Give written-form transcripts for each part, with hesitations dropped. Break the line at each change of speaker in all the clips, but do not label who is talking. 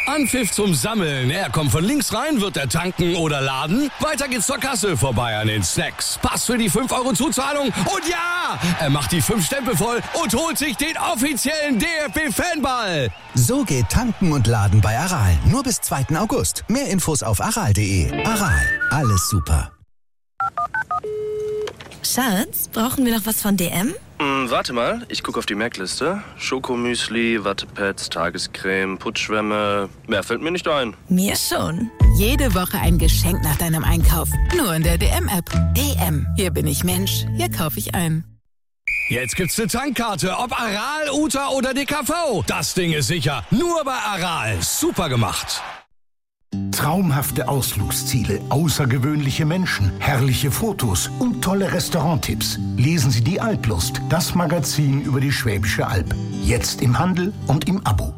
Anpfiff zum Sammeln. Er kommt von links rein, wird er tanken oder laden. Weiter geht's zur Kasse, vorbei an den Snacks. Pass für die 5 € Zuzahlung. Und ja, er macht die 5 Stempel voll und holt sich den offiziellen DFB-Fanball.
So geht Tanken und Laden bei Aral. Nur bis 2. August. Mehr Infos auf aral.de. Aral, alles super.
Schatz, brauchen wir noch was von DM?
Warte mal, ich gucke auf die Merkliste. Schokomüsli, Wattepads, Tagescreme, Putzschwämme. Mehr fällt mir nicht ein.
Mir schon.
Jede Woche ein Geschenk nach deinem Einkauf. Nur in der DM-App. DM. Hier bin ich Mensch. Hier kaufe ich ein.
Jetzt gibt's eine Tankkarte, ob Aral, Uta oder DKV. Das Ding ist sicher. Nur bei Aral. Super gemacht.
Traumhafte Ausflugsziele, außergewöhnliche Menschen, herrliche Fotos und tolle Restauranttipps. Lesen Sie die Alplust, das Magazin über die Schwäbische Alb. Jetzt im Handel und im Abo.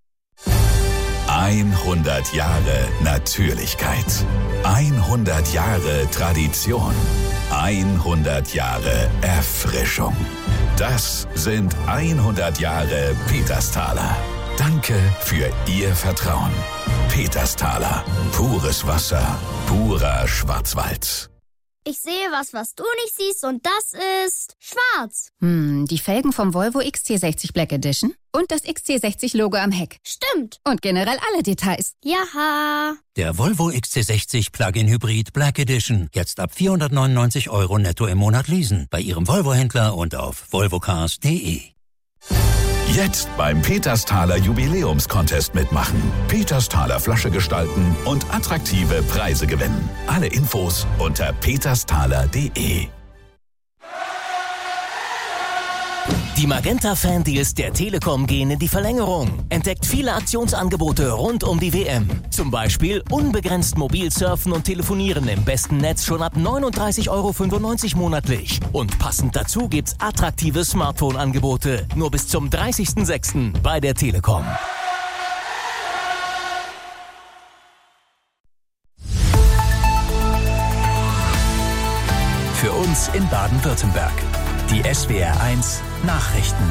100 Jahre Natürlichkeit. 100 Jahre Tradition. 100 Jahre Erfrischung. Das sind 100 Jahre Petersthaler. Danke für Ihr Vertrauen. Petersthaler. Pures Wasser. Purer Schwarzwald.
Ich sehe was du nicht siehst, und das ist schwarz.
Die Felgen vom Volvo XC60 Black Edition und das XC60-Logo am Heck.
Stimmt.
Und generell alle Details.
Jaha.
Der Volvo XC60 Plug-in Hybrid Black Edition. Jetzt ab 499 € netto im Monat leasen. Bei Ihrem Volvo-Händler und auf volvocars.de.
Jetzt beim Petersthaler Jubiläumscontest mitmachen. Petersthaler Flasche gestalten und attraktive Preise gewinnen. Alle Infos unter petersthaler.de.
Die Magenta-Fan-Deals der Telekom gehen in die Verlängerung. Entdeckt viele Aktionsangebote rund um die WM. Zum Beispiel unbegrenzt mobil surfen und telefonieren im besten Netz schon ab 39,95 € monatlich. Und passend dazu gibt's attraktive Smartphone-Angebote. Nur bis zum 30.06. bei der Telekom.
Für uns in Baden-Württemberg. Die SWR1 Nachrichten.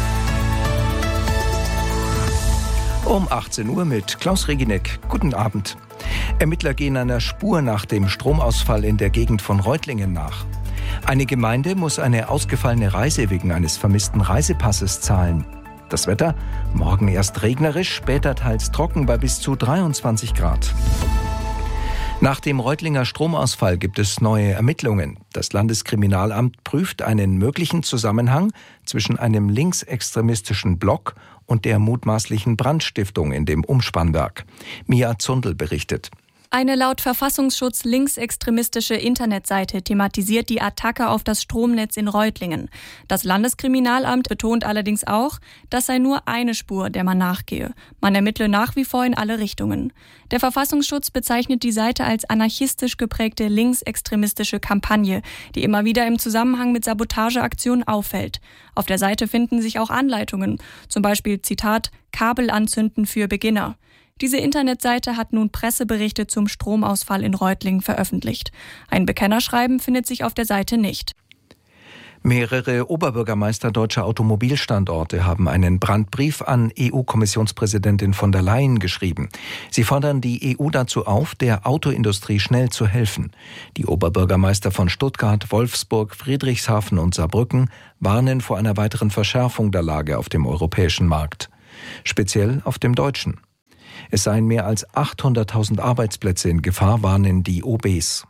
Um 18 Uhr mit Klaus Regineck. Guten Abend. Ermittler gehen einer Spur nach dem Stromausfall in der Gegend von Reutlingen nach. Eine Gemeinde muss eine ausgefallene Reise wegen eines vermissten Reisepasses zahlen. Das Wetter? Morgen erst regnerisch, später teils trocken bei bis zu 23 Grad. Nach dem Reutlinger Stromausfall gibt es neue Ermittlungen. Das Landeskriminalamt prüft einen möglichen Zusammenhang zwischen einem linksextremistischen Block und der mutmaßlichen Brandstiftung in dem Umspannwerk. Mia Zundel berichtet.
Eine laut Verfassungsschutz linksextremistische Internetseite thematisiert die Attacke auf das Stromnetz in Reutlingen. Das Landeskriminalamt betont allerdings auch, das sei nur eine Spur, der man nachgehe. Man ermittle nach wie vor in alle Richtungen. Der Verfassungsschutz bezeichnet die Seite als anarchistisch geprägte linksextremistische Kampagne, die immer wieder im Zusammenhang mit Sabotageaktionen auffällt. Auf der Seite finden sich auch Anleitungen, zum Beispiel Zitat, Kabel anzünden für Beginner. Diese Internetseite hat nun Presseberichte zum Stromausfall in Reutlingen veröffentlicht. Ein Bekennerschreiben findet sich auf der Seite nicht.
Mehrere Oberbürgermeister deutscher Automobilstandorte haben einen Brandbrief an EU-Kommissionspräsidentin von der Leyen geschrieben. Sie fordern die EU dazu auf, der Autoindustrie schnell zu helfen. Die Oberbürgermeister von Stuttgart, Wolfsburg, Friedrichshafen und Saarbrücken warnen vor einer weiteren Verschärfung der Lage auf dem europäischen Markt. Speziell auf dem deutschen. Es seien mehr als 800.000 Arbeitsplätze in Gefahr, warnen die OBs.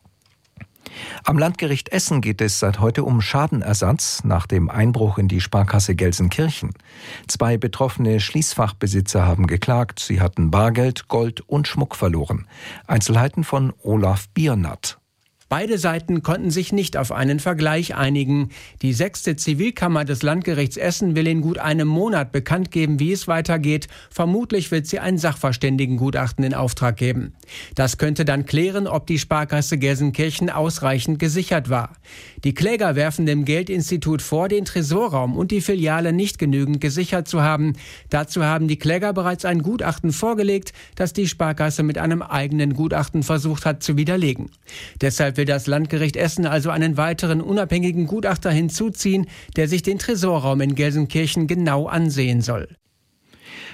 Am Landgericht Essen geht es seit heute um Schadenersatz nach dem Einbruch in die Sparkasse Gelsenkirchen. 2 betroffene Schließfachbesitzer haben geklagt. Sie hatten Bargeld, Gold und Schmuck verloren. Einzelheiten von Olaf Biernat.
Beide Seiten konnten sich nicht auf einen Vergleich einigen. Die 6. Zivilkammer des Landgerichts Essen will in gut einem Monat bekannt geben, wie es weitergeht. Vermutlich wird sie ein Sachverständigengutachten in Auftrag geben. Das könnte dann klären, ob die Sparkasse Gelsenkirchen ausreichend gesichert war. Die Kläger werfen dem Geldinstitut vor, den Tresorraum und die Filiale nicht genügend gesichert zu haben. Dazu haben die Kläger bereits ein Gutachten vorgelegt, das die Sparkasse mit einem eigenen Gutachten versucht hat zu widerlegen. Deshalb will das Landgericht Essen also einen weiteren unabhängigen Gutachter hinzuziehen, der sich den Tresorraum in Gelsenkirchen genau ansehen soll.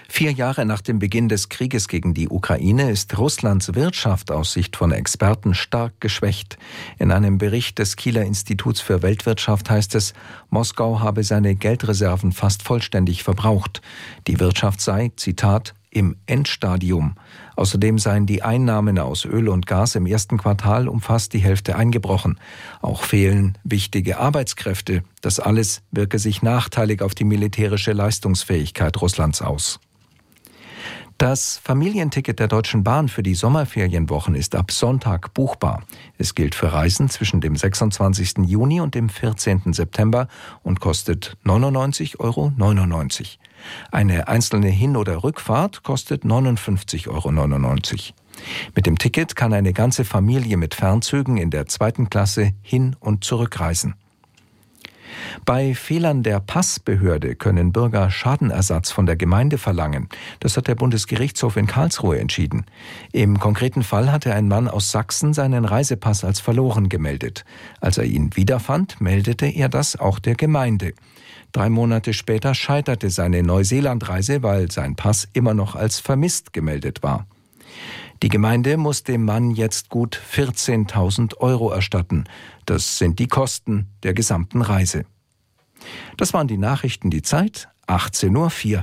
4 Jahre nach dem Beginn des Krieges gegen die Ukraine ist Russlands Wirtschaft aus Sicht von Experten stark geschwächt. In einem Bericht des Kieler Instituts für Weltwirtschaft heißt es, Moskau habe seine Geldreserven fast vollständig verbraucht. Die Wirtschaft sei, Zitat, im Endstadium. Außerdem seien die Einnahmen aus Öl und Gas im ersten Quartal um fast die Hälfte eingebrochen. Auch fehlen wichtige Arbeitskräfte. Das alles wirke sich nachteilig auf die militärische Leistungsfähigkeit Russlands aus. Das Familienticket der Deutschen Bahn für die Sommerferienwochen ist ab Sonntag buchbar. Es gilt für Reisen zwischen dem 26. Juni und dem 14. September und kostet 99,99 €. Eine einzelne Hin- oder Rückfahrt kostet 59,99 €. Mit dem Ticket kann eine ganze Familie mit Fernzügen in der 2. Klasse hin- und zurückreisen. Bei Fehlern der Passbehörde können Bürger Schadenersatz von der Gemeinde verlangen. Das hat der Bundesgerichtshof in Karlsruhe entschieden. Im konkreten Fall hatte ein Mann aus Sachsen seinen Reisepass als verloren gemeldet. Als er ihn wiederfand, meldete er das auch der Gemeinde. 3 Monate später scheiterte seine Neuseelandreise, weil sein Pass immer noch als vermisst gemeldet war. Die Gemeinde muss dem Mann jetzt gut 14.000 € erstatten. Das sind die Kosten der gesamten Reise. Das waren die Nachrichten, die Zeit, 18:04 Uhr.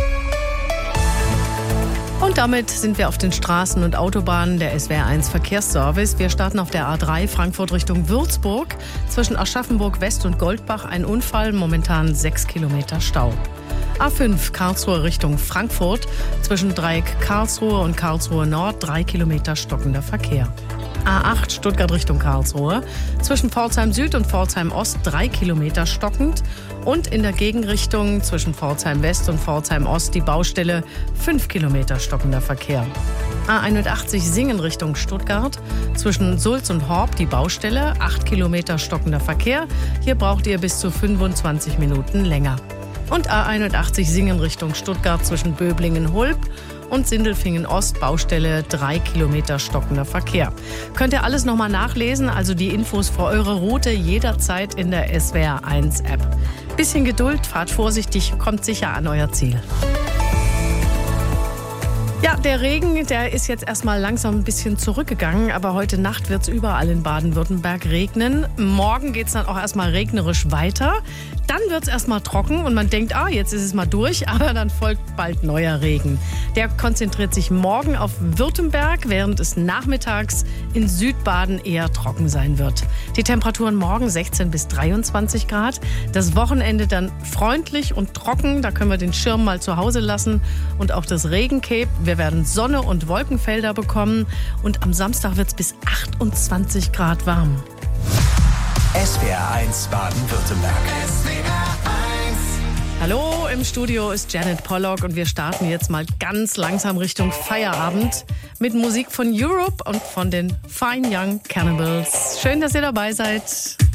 Und damit sind wir auf den Straßen und Autobahnen der SWR1 Verkehrsservice. Wir starten auf der A3 Frankfurt Richtung Würzburg. Zwischen Aschaffenburg West und Goldbach ein Unfall, momentan 6 Kilometer Stau. A5 Karlsruhe Richtung Frankfurt. Zwischen Dreieck Karlsruhe und Karlsruhe Nord 3 Kilometer stockender Verkehr. A8 Stuttgart Richtung Karlsruhe. Zwischen Pforzheim Süd und Pforzheim Ost 3 Kilometer stockend. Und in der Gegenrichtung zwischen Pforzheim West und Pforzheim Ost die Baustelle 5 Kilometer stockender Verkehr. A81 Singen Richtung Stuttgart. Zwischen Sulz und Horb die Baustelle 8 Kilometer stockender Verkehr. Hier braucht ihr bis zu 25 Minuten länger. Und A81 Singen Richtung Stuttgart zwischen Böblingen-Hulb und Sindelfingen Ost, Baustelle 3 Kilometer stockender Verkehr. Könnt ihr alles nochmal nachlesen, also die Infos für eure Route jederzeit in der SWR1 App. Bisschen Geduld, fahrt vorsichtig, kommt sicher an euer Ziel. Ja, der Regen, der ist jetzt erstmal langsam ein bisschen zurückgegangen, aber heute Nacht wird es überall in Baden-Württemberg regnen. Morgen geht es dann auch erstmal regnerisch weiter. Dann wird es erstmal trocken und man denkt, jetzt ist es mal durch, aber dann folgt bald neuer Regen. Der konzentriert sich morgen auf Württemberg, während es nachmittags in Südbaden eher trocken sein wird. Die Temperaturen morgen 16 bis 23 Grad. Das Wochenende dann freundlich und trocken, da können wir den Schirm mal zu Hause lassen und auch das Regencape. Wir werden Sonne und Wolkenfelder bekommen und am Samstag wird es bis 28 Grad warm.
SWR1 Baden-Württemberg.
Hallo, im Studio ist Janet Pollock und wir starten jetzt mal ganz langsam Richtung Feierabend mit Musik von Europe und von den Fine Young Cannibals. Schön, dass ihr dabei seid.